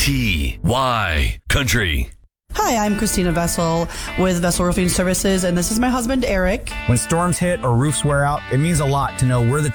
KTY Country. Hi, I'm Christina Vessel with Vessel Roofing Services, and this is my husband, Eric. When storms hit or roofs wear out, it means a lot to know we're the